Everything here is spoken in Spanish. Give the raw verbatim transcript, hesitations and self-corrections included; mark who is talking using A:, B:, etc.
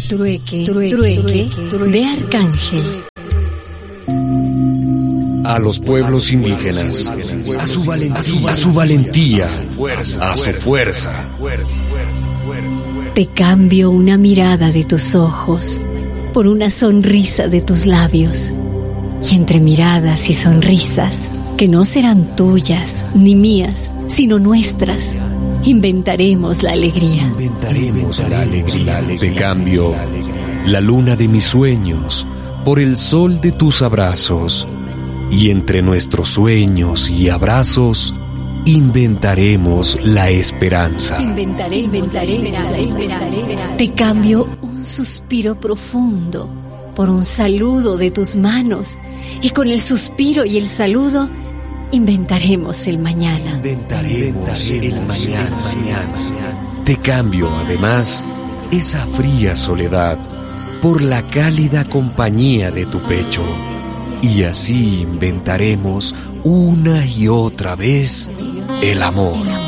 A: Trueque, trueque, trueque, trueque de Arcángel.
B: A los pueblos indígenas, a su valentía, a su, valentía, a su fuerza.
A: Te cambio una mirada de tus ojos por una sonrisa de tus labios. Y entre miradas y sonrisas, que no serán tuyas ni mías, sino nuestras, inventaremos la alegría.
B: Inventaremos la alegría. Te cambio la luna de mis sueños por el sol de tus abrazos. Y entre nuestros sueños y abrazos, inventaremos la esperanza.
A: Inventaré, inventaré la esperanza. Te cambio un suspiro profundo por un saludo de tus manos. Y con el suspiro y el saludo, inventaremos el mañana.
B: Inventaremos el mañana. Te cambio, además, esa fría soledad por la cálida compañía de tu pecho. Y así inventaremos una y otra vez el amor.